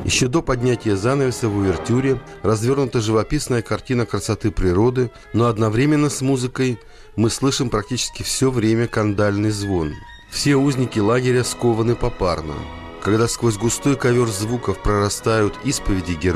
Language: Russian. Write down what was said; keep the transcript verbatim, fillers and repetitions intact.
Еще до поднятия занавеса в увертюре развернута живописная картина красоты природы, но одновременно с музыкой мы слышим практически все время кандальный звон. Все узники лагеря скованы попарно. Когда сквозь густой ковер звуков прорастают исповеди героев,